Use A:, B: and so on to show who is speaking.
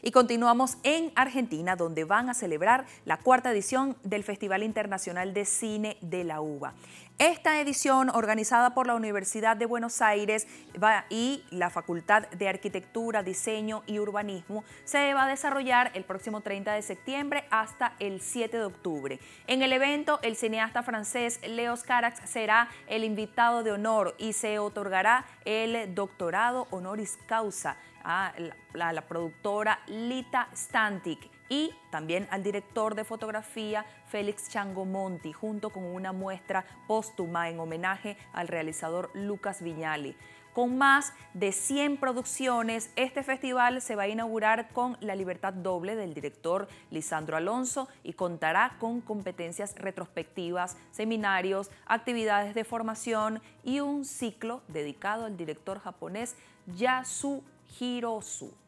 A: Y continuamos en Argentina, donde van a celebrar la cuarta edición del Festival Internacional de Cine de la Uva. Esta edición, organizada por la Universidad de Buenos Aires y la Facultad de Arquitectura, Diseño y Urbanismo, se va a desarrollar el próximo 30 de septiembre hasta el 7 de octubre. En el evento, el cineasta francés Leos Carax será el invitado de honor y se otorgará el doctorado honoris causa a la productora Lita Stantic y también al director de fotografía Félix Changomonti, junto con una muestra póstuma en homenaje al realizador Lucas Viñali. Con más de 100 producciones, este festival se va a inaugurar con La Libertad Doble del director Lisandro Alonso y contará con competencias retrospectivas, seminarios, actividades de formación y un ciclo dedicado al director japonés Yasuhiro Ozu.